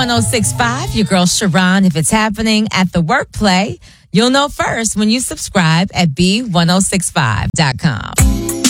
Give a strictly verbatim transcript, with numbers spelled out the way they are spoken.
one oh six point five, your girl Sharon. If it's happening at the workplace, you'll know first when you subscribe at B ten sixty-five dot com.